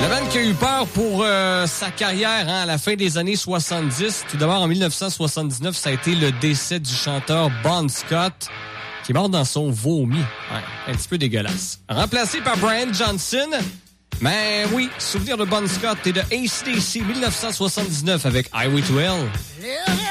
Le band qui a eu peur pour sa carrière à la fin des années 70. Tout d'abord, en 1979, ça a été le décès du chanteur Bon Scott, qui est mort dans son vomi. Ouais, un petit peu dégueulasse. Remplacé par Brian Johnson. Mais oui, souvenir de Bon Scott et de AC/DC 1979 avec Highway to Hell.